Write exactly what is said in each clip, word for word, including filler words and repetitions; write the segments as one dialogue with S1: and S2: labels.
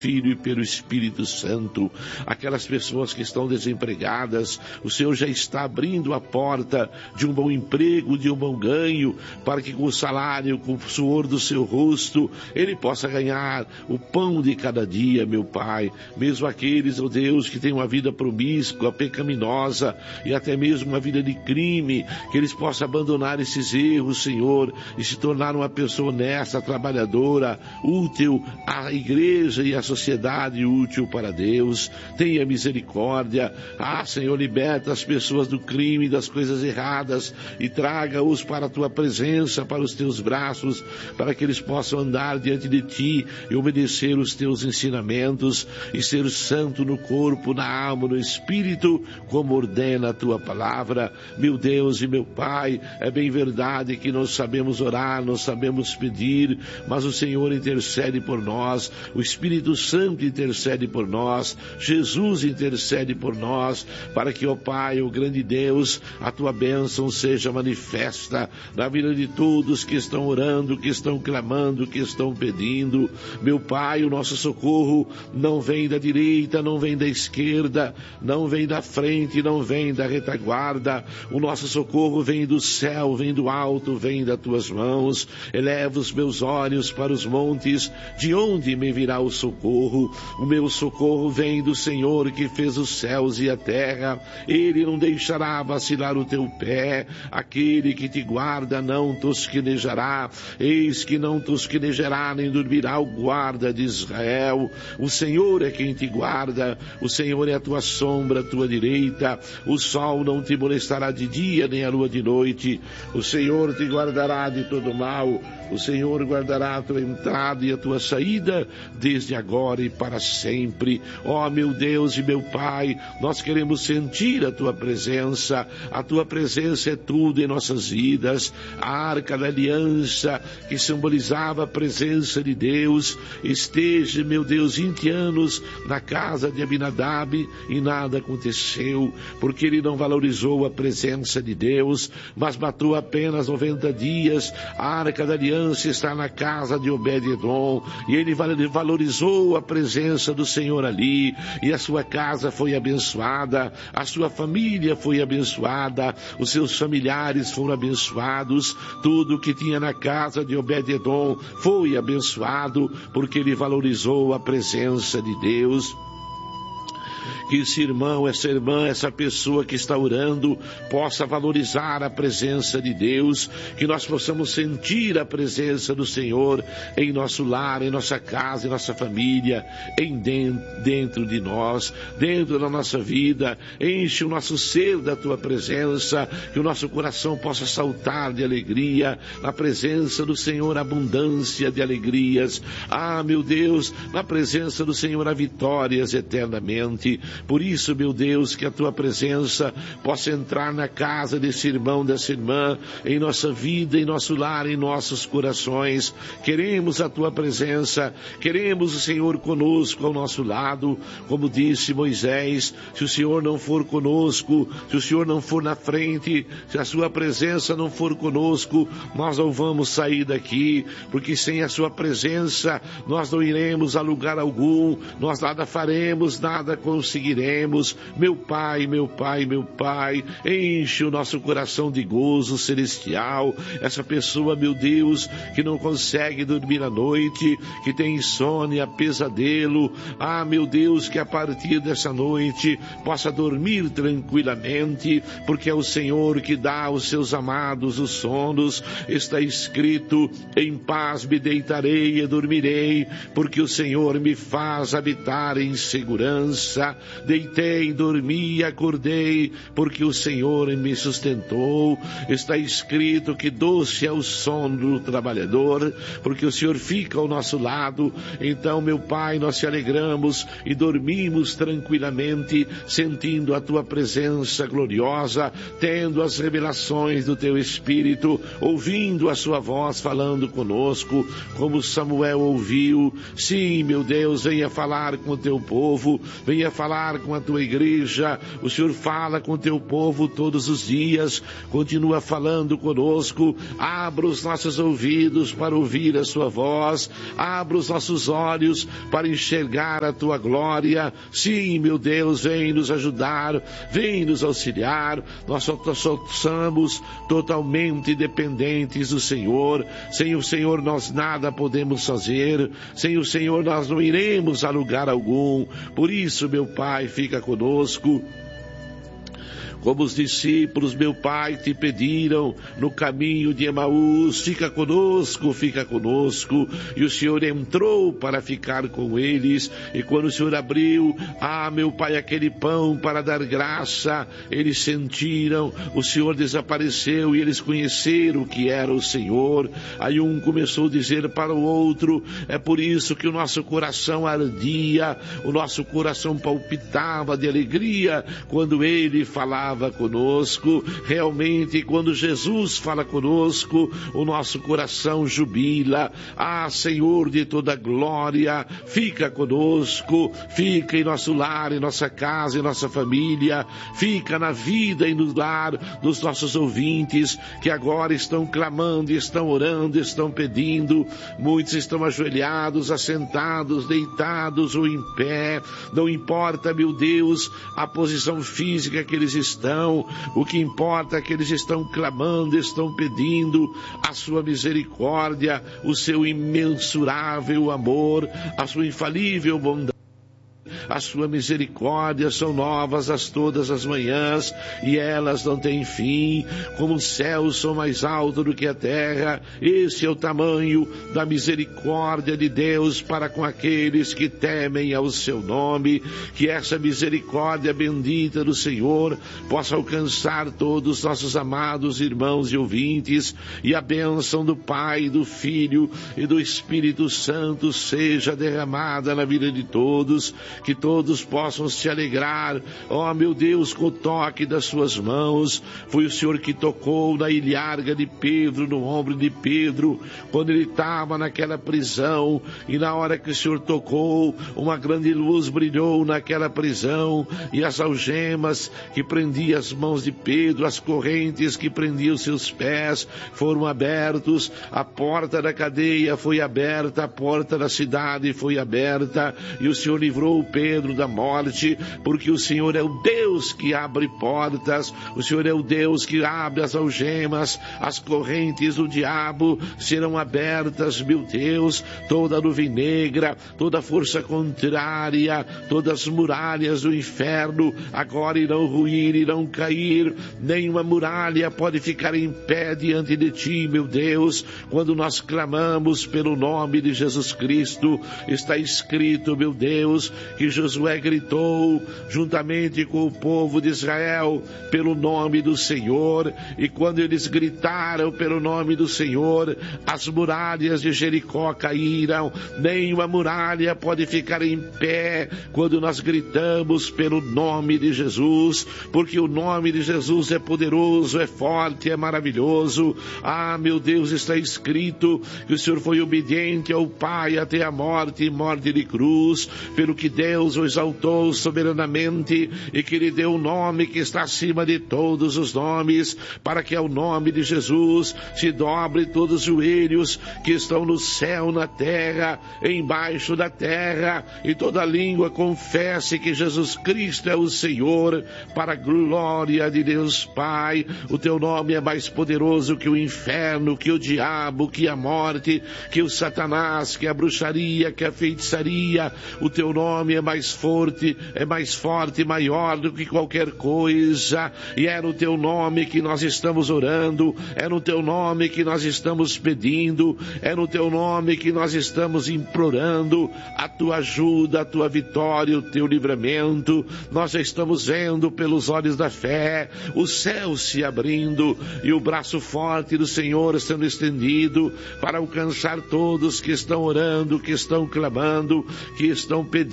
S1: Filho e pelo Espírito Santo. Aquelas pessoas que estão desempregadas, o Senhor já está abrindo a porta de um bom emprego, de um bom ganho, para que com o salário, com o suor do seu rosto, ele possa ganhar o pão de cada dia, meu Pai. Mesmo aqueles, ó Deus, que têm uma vida promíscua, pecaminosa e até mesmo uma vida de crime, que eles possam abandonar esses erros, Senhor, e se tornar uma pessoa honesta, trabalhadora, útil à igreja e à sociedade útil para Deus. Tenha misericórdia. Ah, Senhor, liberta as pessoas do crime, das coisas erradas e traga-os para a tua presença, para os teus braços, para que eles possam andar diante de ti e obedecer os teus ensinamentos e ser santo no corpo, na alma, no espírito, como ordena a tua palavra. Meu Deus e meu Pai, é bem verdade que nós sabemos orar, nós sabemos pedir, mas o Senhor intercede por nós, o Espírito Santo intercede por nós, Jesus intercede por nós, para que, ó Pai, o grande Deus, a tua bênção seja manifesta na vida de todos que estão orando, que estão clamando, que estão pedindo. Meu Pai, o nosso socorro não vem da direita, não vem da esquerda, não vem da frente, não vem da retaguarda. O nosso socorro vem do céu, vem do alto, vem das tuas mãos. Eleva os meus olhos para os montes, de onde me virá o socorro? O meu socorro vem do Senhor que fez os céus e a terra. Ele não deixará vacilar o teu pé. Aquele que te guarda não tosquenejará. Eis que não tosquenejará nem dormirá o guarda de Israel. O Senhor é quem te guarda. O Senhor é a tua sombra, a tua direita. O sol não te molestará de dia, nem a lua de noite. O Senhor te guardará de todo mal. O Senhor guardará a tua entrada e a tua saída, desde agora e para sempre. Ó meu Deus e meu Pai, nós queremos sentir a tua presença. A tua presença é tudo em nossas vidas. A arca da aliança, que simbolizava a presença de Deus, esteja, meu Deus, vinte anos na casa de Abinadab e nada aconteceu, porque ele não valorizou a presença de Deus, mas matou apenas noventa dias. A arca da aliança está na casa de Obed-edom e ele valorizou a presença do Senhor ali, e a sua casa foi abençoada, a sua família foi abençoada, os seus familiares foram abençoados, tudo que tinha na casa de Obed-edom foi abençoado, porque ele valorizou a presença de Deus. Que esse irmão, essa irmã, essa pessoa que está orando possa valorizar a presença de Deus, que nós possamos sentir a presença do Senhor em nosso lar, em nossa casa, em nossa família, em dentro de nós, dentro da nossa vida. Enche o nosso ser da tua presença, que o nosso coração possa saltar de alegria na presença do Senhor, abundância de alegrias. Ah, meu Deus, na presença do Senhor há vitórias eternamente. Por isso, meu Deus, que a tua presença possa entrar na casa desse irmão, dessa irmã, em nossa vida, em nosso lar, em nossos corações. Queremos a tua presença, queremos o Senhor conosco ao nosso lado, como disse Moisés: se o Senhor não for conosco, se o Senhor não for na frente, se a sua presença não for conosco, nós não vamos sair daqui, porque sem a sua presença nós não iremos a lugar algum, nós nada faremos, nada conseguiremos. Meu Pai, meu Pai, meu Pai, enche o nosso coração de gozo celestial. Essa pessoa, meu Deus, que não consegue dormir à noite, que tem insônia, pesadelo, ah, meu Deus, que a partir dessa noite possa dormir tranquilamente, porque é o Senhor que dá aos seus amados os sonos. Está escrito: em paz me deitarei e dormirei, porque o Senhor me faz habitar em segurança. Deitei, dormi e acordei, porque o Senhor me sustentou. Está escrito que doce é o sono do trabalhador, porque o Senhor fica ao nosso lado. Então, meu Pai, nós te alegramos e dormimos tranquilamente, sentindo a tua presença gloriosa, tendo as revelações do teu Espírito, ouvindo a sua voz falando conosco, como Samuel ouviu. Sim, meu Deus, venha falar com o teu povo, venha falar falar com a tua igreja, o Senhor fala com o teu povo todos os dias, continua falando conosco, abra os nossos ouvidos para ouvir a sua voz, abra os nossos olhos para enxergar a tua glória. Sim, meu Deus, vem nos ajudar, vem nos auxiliar. Nós somos totalmente dependentes do Senhor. Sem o Senhor nós nada podemos fazer, sem o Senhor nós não iremos a lugar algum. Por isso, meu Pai, fica conosco. Como os discípulos, meu Pai, te pediram no caminho de Emaús, fica conosco, fica conosco. E o Senhor entrou para ficar com eles. E quando o Senhor abriu, ah, meu Pai, aquele pão para dar graça, eles sentiram, o Senhor desapareceu e eles conheceram que era o Senhor. Aí um começou a dizer para o outro, é por isso que o nosso coração ardia, o nosso coração palpitava de alegria quando ele falava conosco. Realmente, quando Jesus fala conosco, o nosso coração jubila. Ah, Senhor de toda glória, fica conosco, fica em nosso lar, em nossa casa, em nossa família, fica na vida e no lar dos nossos ouvintes, que agora estão clamando, estão orando, estão pedindo. Muitos estão ajoelhados, assentados, deitados ou em pé. Não importa, meu Deus, a posição física que eles estão. O que importa é que eles estão clamando, estão pedindo a sua misericórdia, o seu imensurável amor, a sua infalível bondade. A sua misericórdia são novas as todas as manhãs, e elas não têm fim. Como os céus são mais altos do que a terra, esse é o tamanho da misericórdia de Deus para com aqueles que temem ao seu nome. Que essa misericórdia bendita do Senhor possa alcançar todos os nossos amados irmãos e ouvintes, e a bênção do Pai, do Filho e do Espírito Santo seja derramada na vida de todos. Que todos possam se alegrar, ó oh, meu Deus, com o toque das suas mãos. Foi o Senhor que tocou na ilharga de Pedro, no ombro de Pedro, quando ele estava naquela prisão, e na hora que o Senhor tocou, uma grande luz brilhou naquela prisão, e as algemas que prendiam as mãos de Pedro, as correntes que prendiam seus pés, foram abertos, a porta da cadeia foi aberta, a porta da cidade foi aberta, e o Senhor livrou Pedro da morte, porque o Senhor é o Deus que abre portas, o Senhor é o Deus que abre as algemas, as correntes do diabo serão abertas, meu Deus. Toda a nuvem negra, toda a força contrária, todas as muralhas do inferno agora irão ruir, irão cair. Nenhuma muralha pode ficar em pé diante de ti, meu Deus, quando nós clamamos pelo nome de Jesus Cristo. Está escrito, meu Deus, que Josué gritou juntamente com o povo de Israel pelo nome do Senhor, e quando eles gritaram pelo nome do Senhor, as muralhas de Jericó caíram. Nenhuma muralha pode ficar em pé quando nós gritamos pelo nome de Jesus, porque o nome de Jesus é poderoso, é forte, é maravilhoso. Ah, meu Deus, está escrito que o Senhor foi obediente ao Pai até a morte e morte de cruz, pelo que Deus o exaltou soberanamente, e que lhe deu um nome que está acima de todos os nomes, para que ao nome de Jesus se dobre todos os joelhos que estão no céu, na terra, embaixo da terra, e toda língua confesse que Jesus Cristo é o Senhor, para a glória de Deus Pai. O teu nome é mais poderoso que o inferno, que o diabo, que a morte, que o Satanás, que a bruxaria, que a feitiçaria. O teu nome é mais forte, é mais forte, maior do que qualquer coisa, e é no teu nome que nós estamos orando, é no teu nome que nós estamos pedindo, é no teu nome que nós estamos implorando a tua ajuda, a tua vitória, o teu livramento. Nós já estamos vendo pelos olhos da fé o céu se abrindo e o braço forte do Senhor sendo estendido para alcançar todos que estão orando, que estão clamando, que estão pedindo,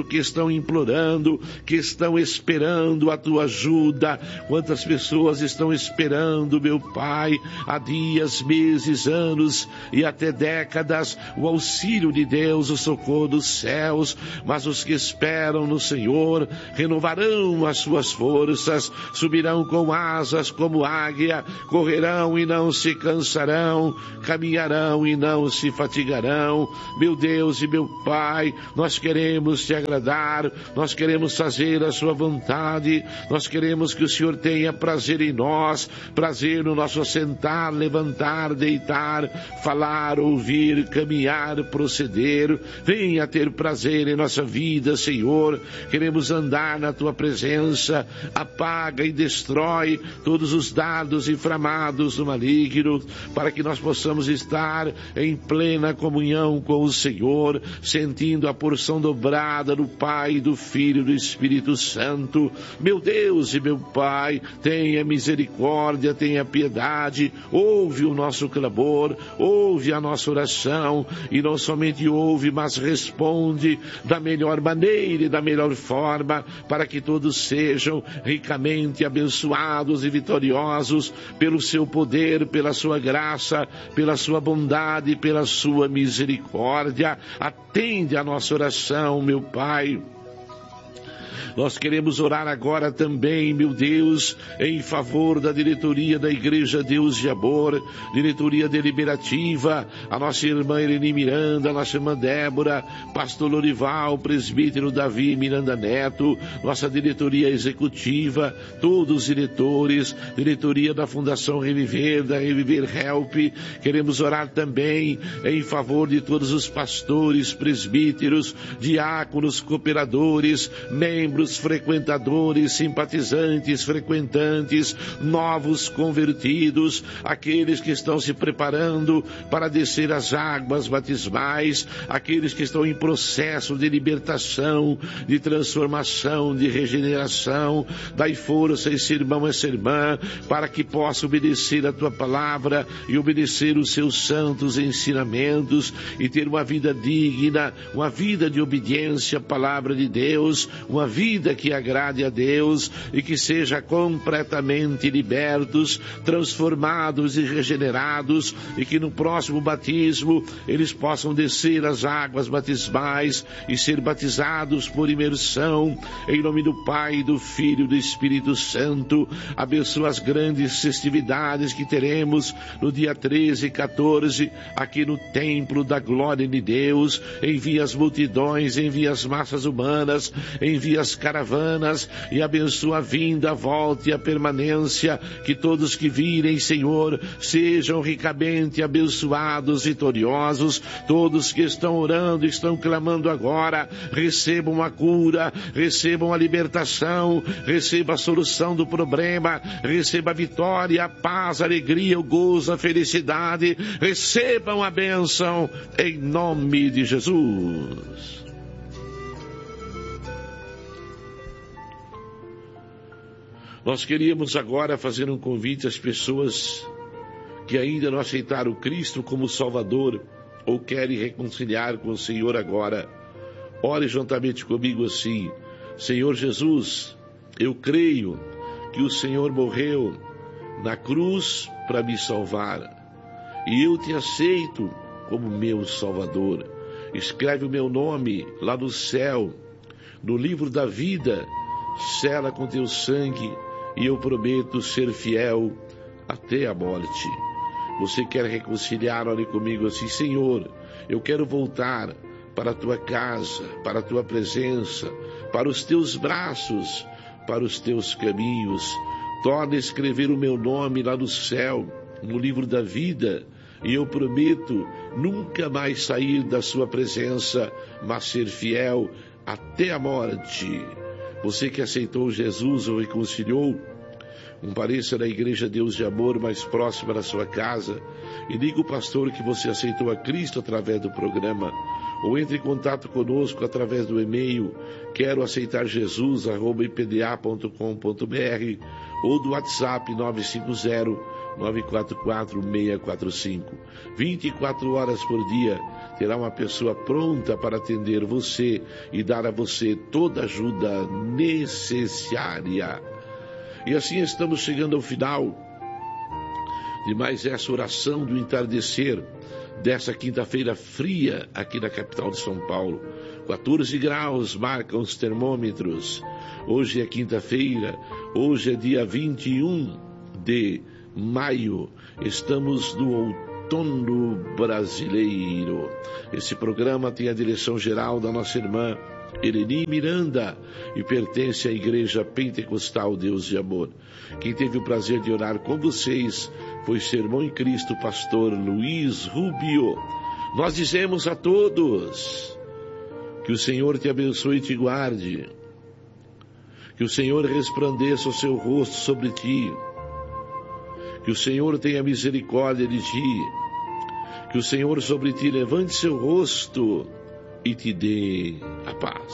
S1: que estão implorando, que estão esperando a tua ajuda. Quantas pessoas estão esperando, meu Pai, há dias, meses, anos e até décadas, o auxílio de Deus, o socorro dos céus, mas os que esperam no Senhor renovarão as suas forças, subirão com asas como águia, correrão e não se cansarão, caminharão e não se fatigarão. Meu Deus e meu Pai, nós queremos te agradar, nós queremos fazer a sua vontade, nós queremos que o Senhor tenha prazer em nós, prazer no nosso sentar, levantar, deitar, falar, ouvir, caminhar, proceder. Venha ter prazer em nossa vida, Senhor. Queremos andar na tua presença. Apaga e destrói todos os dardos inflamados do maligno, para que nós possamos estar em plena comunhão com o Senhor, sentindo a porção dobrada do Pai, do Filho e do Espírito Santo. Meu Deus e meu Pai, tenha misericórdia, tenha piedade, ouve o nosso clamor, ouve a nossa oração, e não somente ouve, mas responde da melhor maneira e da melhor forma, para que todos sejam ricamente abençoados e vitoriosos pelo seu poder, pela sua graça, pela sua bondade, pela sua misericórdia. Atende a nossa oração, meu Pai. Nós queremos orar agora também, meu Deus, em favor da diretoria da Igreja Deus de Amor, diretoria deliberativa, a nossa irmã Irene Miranda, a nossa irmã Débora, pastor Lorival, presbítero Davi Miranda Neto, nossa diretoria executiva, todos os diretores, diretoria da Fundação Reviver, da Reviver Help. Queremos orar também em favor de todos os pastores, presbíteros, diáconos, cooperadores, membros, frequentadores, simpatizantes, frequentantes, novos convertidos, aqueles que estão se preparando para descer as águas batismais, aqueles que estão em processo de libertação, de transformação, de regeneração. Dai força a esse irmão, a essa irmã, para que possa obedecer a tua palavra e obedecer os seus santos ensinamentos e ter uma vida digna, uma vida de obediência à palavra de Deus, uma vida que agrade a Deus, e que seja completamente libertos, transformados e regenerados, e que no próximo batismo eles possam descer as águas batismais e ser batizados por imersão, em nome do Pai, do Filho e do Espírito Santo. Abençoa as grandes festividades que teremos no dia treze e quatorze aqui no Templo da Glória de Deus. Envia as multidões, envia as massas humanas, envia as caravanas, e abençoa a vinda, a volta e a permanência. Que todos que virem, Senhor, sejam ricamente abençoados, vitoriosos. Todos que estão orando, estão clamando agora, recebam a cura, recebam a libertação, receba a solução do problema, receba a vitória, a paz, a alegria, o gozo, a felicidade. Recebam a bênção em nome de Jesus. Nós queríamos agora fazer um convite às pessoas que ainda não aceitaram Cristo como Salvador ou querem reconciliar com o Senhor agora. Ore juntamente comigo assim: Senhor Jesus, eu creio que o Senhor morreu na cruz para me salvar, e eu te aceito como meu Salvador. Escreve o meu nome lá no céu, no livro da vida, sela com teu sangue, e eu prometo ser fiel até a morte. Você quer reconciliar? Ore comigo assim: Senhor, eu quero voltar para a tua casa, para a tua presença, para os teus braços, para os teus caminhos. Torna a escrever o meu nome lá no céu, no livro da vida, e eu prometo nunca mais sair da sua presença, mas ser fiel até a morte. Você que aceitou Jesus ou reconciliou, compareça na Igreja Deus de Amor mais próxima da sua casa e diga ao pastor que você aceitou a Cristo através do programa, ou entre em contato conosco através do e-mail quero aceitar Jesus arroba i p d a ponto com ponto b r ou do WhatsApp nove cinco zero, nove quatro quatro, seis quatro cinco. vinte e quatro horas por dia terá uma pessoa pronta para atender você e dar a você toda a ajuda necessária. E assim estamos chegando ao final de mais essa oração do entardecer dessa quinta-feira fria aqui na capital de São Paulo. quatorze graus marcam os termômetros. Hoje é quinta-feira, hoje é dia vinte e um de maio. Estamos no outono brasileiro. Esse programa tem a direção geral da nossa irmã Eleni Miranda e pertence à Igreja Pentecostal Deus de Amor. Quem teve o prazer de orar com vocês foi seu irmão em Cristo, pastor Luiz Rubio. Nós dizemos a todos que o Senhor te abençoe e te guarde, que o Senhor resplandeça o seu rosto sobre ti, que o Senhor tenha misericórdia de ti, que o Senhor sobre ti levante seu rosto e te dê a paz.